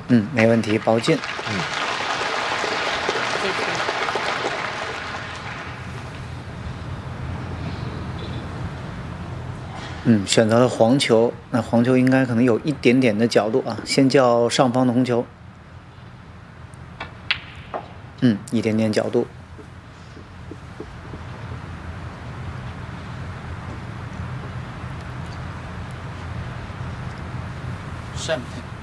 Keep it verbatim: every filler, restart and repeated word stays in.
嗯，没问题，包进。 嗯。 谢谢。 嗯，选择了黄球，那黄球应该可能有一点点的角度啊，先叫上方的红球。嗯，一点点角度。 上面。